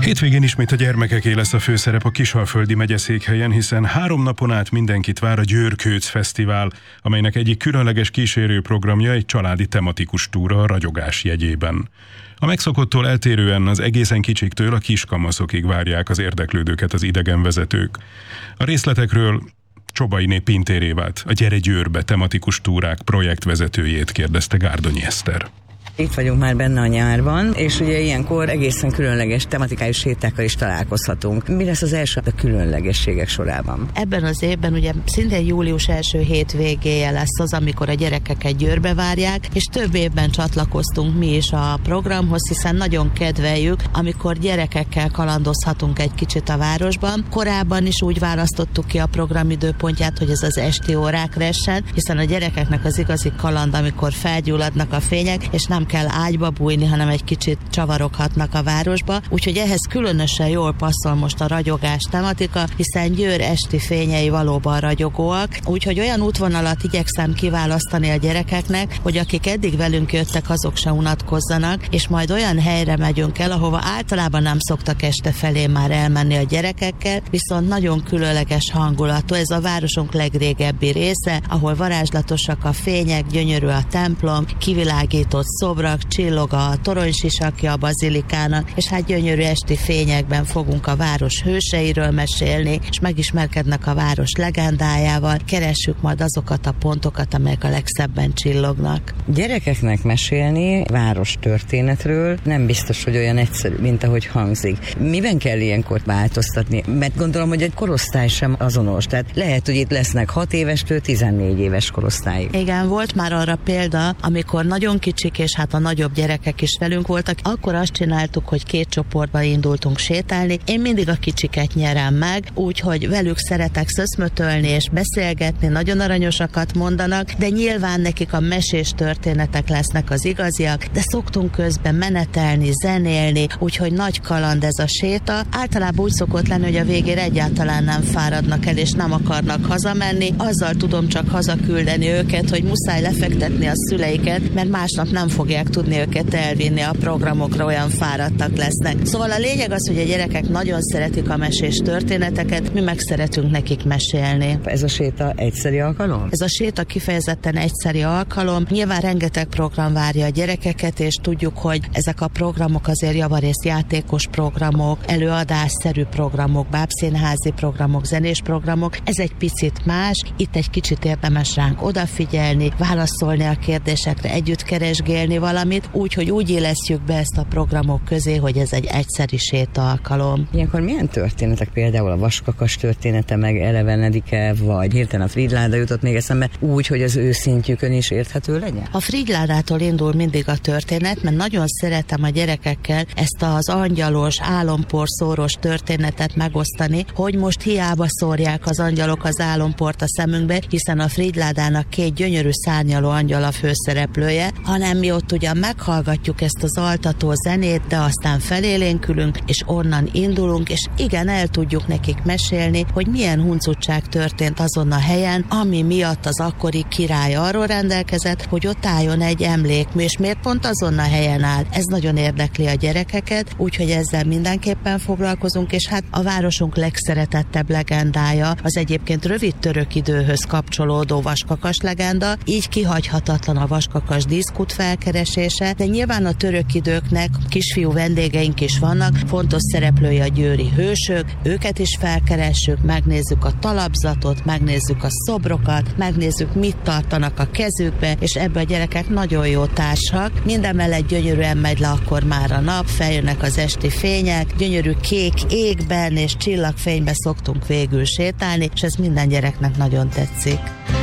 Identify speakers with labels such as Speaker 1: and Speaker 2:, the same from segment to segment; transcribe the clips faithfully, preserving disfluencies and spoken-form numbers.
Speaker 1: Hétvégén ismét a gyermekeké lesz a főszerep a Kisalföldi megyeszékhelyen, hiszen három napon át mindenkit vár a Győr-Kőc Fesztivál, amelynek egyik különleges kísérőprogramja egy családi tematikus túra a ragyogás jegyében. A megszokottól eltérően az egészen kicsiktől a kiskamaszokig várják az érdeklődőket az idegenvezetők. A részletekről Csobainé Pintér Évát, a Gyere Győrbe tematikus túrák projektvezetőjét kérdezte Gárdonyi Eszter.
Speaker 2: Itt vagyunk már benne a nyárban, és ugye ilyenkor egészen különleges tematikai sétákkal is találkozhatunk. Mi lesz az első a különlegességek sorában?
Speaker 3: Ebben az évben ugye szintén július első hétvégéje lesz az, amikor a gyerekeket Győrbe várják, és több évben csatlakoztunk mi is a programhoz, hiszen nagyon kedveljük, amikor gyerekekkel kalandozhatunk egy kicsit a városban. Korábban is úgy választottuk ki a program időpontját, hogy ez az esti órákra essen, hiszen a gyerekeknek az igazi kaland, amikor felgyulladnak a fények, és nem kell ágyba bújni, hanem egy kicsit csavaroghatnak a városba, úgyhogy ehhez különösen jól passzol most a ragyogás tematika, hiszen Győr esti fényei valóban ragyogóak, úgyhogy olyan útvonalat igyekszem kiválasztani a gyerekeknek, hogy akik eddig velünk jöttek, azok se unatkozzanak, és majd olyan helyre megyünk el, ahova általában nem szoktak este felé már elmenni a gyerekekkel, viszont nagyon különleges hangulatú, ez a városunk legrégebbi része, ahol varázslatosak a fények, gyönyörű a templom, kivilágított szobrak, csillog a toronysisakja a bazilikának, és hát gyönyörű esti fényekben fogunk a város hőseiről mesélni, és megismerkednek a város legendájával, keressük majd azokat a pontokat, amelyek a legszebben csillognak.
Speaker 2: Gyerekeknek mesélni város történetről nem biztos, hogy olyan egyszerű, mint ahogy hangzik. Miben kell ilyenkor változtatni? Mert gondolom, hogy egy korosztály sem azonos, tehát lehet, hogy itt lesznek hat évestől tizennégy éves korosztályig.
Speaker 3: Igen, volt már arra példa, amikor nagyon kicsik és hát a nagyobb gyerekek is velünk voltak, akkor azt csináltuk, hogy két csoportba indultunk sétálni. Én mindig a kicsiket nyerem meg, úgyhogy velük szeretek szöszmötölni és beszélgetni, nagyon aranyosakat mondanak, de nyilván nekik a mesés történetek lesznek az igaziak, de szoktunk közben menetelni, zenélni, úgyhogy nagy kaland ez a séta. Általában úgy szokott lenni, hogy a végére egyáltalán nem fáradnak el és nem akarnak hazamenni. Azzal tudom csak hazaküldeni őket, hogy muszáj lefektetni a szüleiket, mert másnap nem fogják tudni őket elvinni a programokra, olyan fáradtak lesznek. Szóval a lényeg az, hogy a gyerekek nagyon szeretik a mesés történeteket, mi meg szeretünk nekik mesélni.
Speaker 2: Ez a séta egyszeri alkalom?
Speaker 3: Ez a séta kifejezetten egyszeri alkalom. Nyilván rengeteg program várja a gyerekeket, és tudjuk, hogy ezek a programok azért javarészt játékos programok, előadásszerű programok, bábszínházi programok, zenés programok. Ez egy picit más, itt egy kicsit érdemes ránk odafigyelni, válaszolni a kérdésekre, együtt keresgélni valamit, úgyhogy úgy élesztjük be ezt a programok közé, hogy ez egy egyszeri séta alkalom.
Speaker 2: Ilyenkor milyen történetek, például a Vaskakas története megelevenedik-e, vagy hirtelen a Frigyláda jutott még eszembe, úgy, hogy az ő szintjükön is érthető legyen?
Speaker 3: A Frigyládától indul mindig a történet, mert nagyon szeretem a gyerekekkel ezt az angyalos, álomporszóros történetet megosztani, hogy most hiába szórják az angyalok az álomport a szemünkbe, hiszen a Frigyládának két gyönyörű szárnyaló angyal a főszereplője, hanem mi ott ugyan meghallgatjuk ezt az altató zenét, de aztán felélénkülünk, és onnan indulunk, és igen, el tudjuk nekik mesélni, hogy milyen huncutság történt azon a helyen, ami miatt az akkori király arról rendelkezett, hogy ott álljon egy emlékmű, és miért pont azon a helyen áll. Ez nagyon érdekli a gyerekeket, úgyhogy ezzel mindenképpen foglalkozunk, és hát a városunk legszeretettebb legendája az egyébként rövid török időhöz kapcsolódó Vaskakas legenda, így kihagyhatatlan a Vaskakas diszkút felkeresése, de nyilván a török időknek kisfiú vendégeink is vannak, fontos szereplői a győri hősök, őket is felkeressük, megnézzük a talapzatot, megnézzük a szobrokat, megnézzük, mit tartanak a kezükbe, és ebbe a gyerekek nagyon jó társak. Mindemellett gyönyörűen megy le akkor már a nap, feljönnek az esti fények, gyönyörű kék égben és csillagfényben szoktunk végül sétálni, és ez minden gyereknek nagyon tetszik.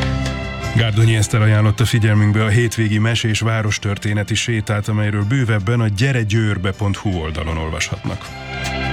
Speaker 1: Gárdonyi Eszter ajánlotta figyelmünkbe a hétvégi mesés várostörténeti sétát, amelyről bővebben a gyere győrbe pont hu oldalon olvashatnak.